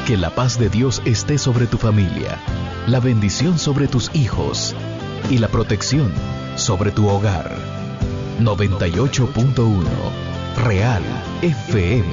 Que la paz de Dios esté sobre tu familia, la bendición sobre tus hijos y la protección sobre tu hogar. 98.1 Real FM.